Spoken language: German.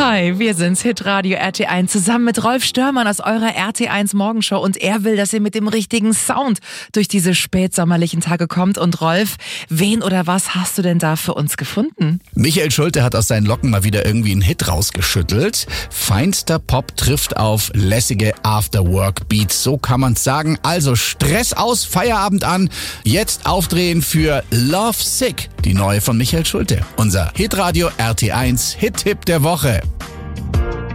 Hi, wir sind's, Hitradio RT1, zusammen mit Rolf Störmann aus eurer RT1 Morgenshow. Und er will, dass ihr mit dem richtigen Sound durch diese spätsommerlichen Tage kommt. Und Rolf, wen oder was hast du denn da für uns gefunden? Michael Schulte hat aus seinen Locken mal wieder irgendwie einen Hit rausgeschüttelt. Feinster Pop trifft auf lässige Afterwork-Beats, so kann man's sagen. Also Stress aus, Feierabend an, jetzt aufdrehen für Love Sick, die neue von Michael Schulte. Unser Hitradio RT1 Hit-Tipp der Woche.